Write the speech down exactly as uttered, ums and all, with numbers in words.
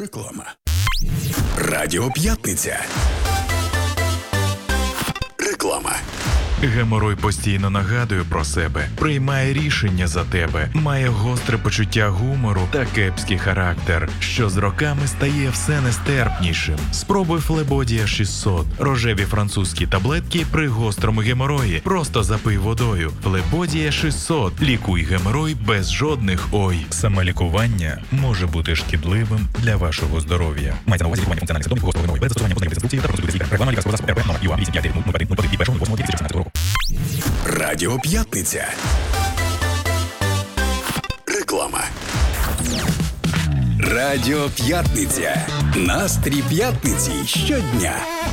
Реклама. Радіо П'ятниця. Реклама. Геморой постійно нагадує про себе, приймає рішення за тебе, має гостре почуття гумору та кепський характер, що з роками стає все нестерпнішим. Спробуй Флебодія шістсот. Рожеві французькі таблетки при гострому геморої. Просто запий водою. Флебодія шістсот. Лікуй геморой без жодних ой. Самолікування може бути шкідливим для вашого здоров'я. Мається на увазі лікування функціональних симптомів гострого геморою без застосування позначних інструкцій та розсудки лікаря. Реклама лікарського засобу РП номер ю а вісім п'ять дев'ять нуль один нуль один від першого лютого дві тисячі шістнадцятого року. Радіо П'ятниця. Реклама. Радіо П'ятниця. Настрій п'ятниці щодня.